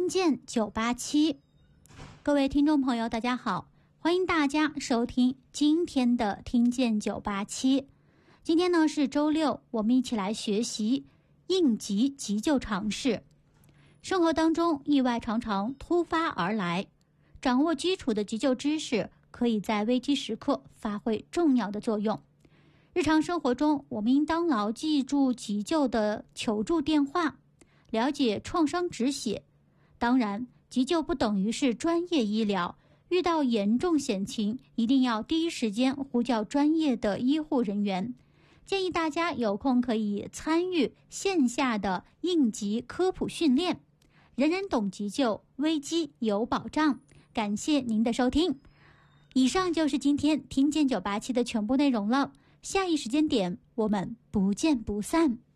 听见987。各位听众朋友大家好，欢迎大家收听今天的听见987。今天呢是周六，我们一起来学习应急急救常识。生活当中意外常常突发而来，掌握基础的急救知识可以在危机时刻发挥重要的作用。日常生活中，我们应当牢记住急救的求助电话，了解创伤止血。当然，急救不等于是专业医疗，遇到严重险情，一定要第一时间呼叫专业的医护人员。建议大家有空可以参与线下的应急科普训练，人人懂急救，危机有保障。感谢您的收听，以上就是今天听见987的全部内容了。下一时间点，我们不见不散。